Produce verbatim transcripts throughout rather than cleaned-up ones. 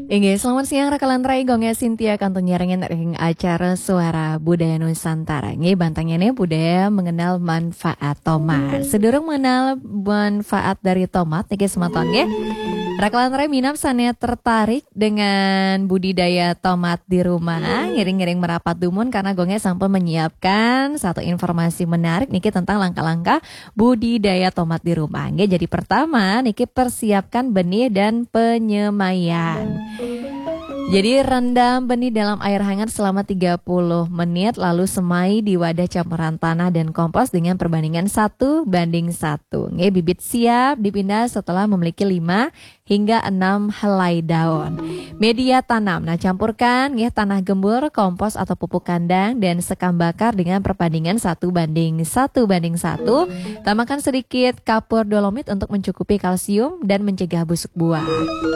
Inge, selamat siang rekalan Rai Gongnya Cynthia kantung nyaringin ring acara Suara Budaya Nusantara. Nge bantangnya nih budaya mengenal manfaat tomat. Sedurung mengenal manfaat dari tomat, niki sematon nge. Rakalan Rai minam sana tertarik dengan budidaya tomat di rumah. Ngiring-ngiring merapat dumun karena gongnya sampai menyiapkan satu informasi menarik niki tentang langkah-langkah budidaya tomat di rumah. Nge, jadi pertama niki persiapkan benih dan penyemaian. Jadi rendam benih dalam air hangat selama tiga puluh menit lalu semai di wadah campuran tanah dan kompos dengan perbandingan satu banding satu. Nge, bibit siap dipindah setelah memiliki lima hingga enam helai daun. Media tanam, nah campurkan nge, tanah gembur, kompos atau pupuk kandang dan sekam bakar dengan perbandingan satu banding satu banding satu. Tambahkan sedikit kapur dolomit untuk mencukupi kalsium dan mencegah busuk buah.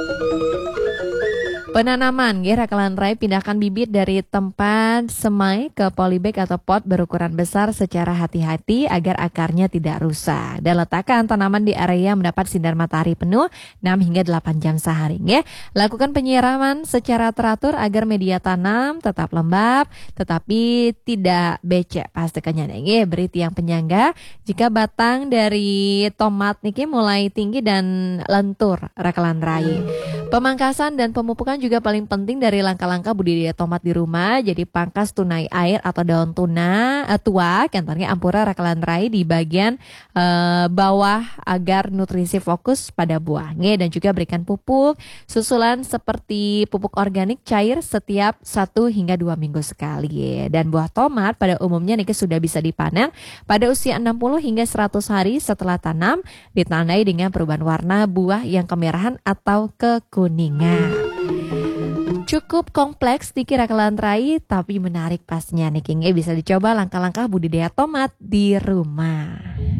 Penanaman, ya, rakalan Rai pindahkan bibit dari tempat semai ke polybag atau pot berukuran besar secara hati-hati agar akarnya tidak rusak. Dan letakkan tanaman di area mendapat sinar matahari penuh enam hingga delapan jam sehari. Ya. Lakukan penyiraman secara teratur agar media tanam tetap lembab tetapi tidak becek. Pastikannya ya, beri tiang penyangga jika batang dari tomat niki mulai tinggi dan lentur rakalan Rai. Pemangkasan dan pemupukan juga paling penting dari langkah-langkah budidaya tomat di rumah. Jadi pangkas tunai air atau daun tuna eh, tua, kentarnya ampura rakalan Rai di bagian eh, bawah agar nutrisi fokus pada buahnya. Dan juga berikan pupuk susulan seperti pupuk organik cair setiap satu hingga dua minggu sekali. Dan buah tomat pada umumnya niki sudah bisa dipanen pada usia enam puluh hingga seratus hari setelah tanam, ditandai dengan perubahan warna buah yang kemerahan atau kekuningan. Cukup kompleks dikira rakalan Rai tapi menarik pastinya nih King. Bisa dicoba langkah-langkah budidaya tomat di rumah.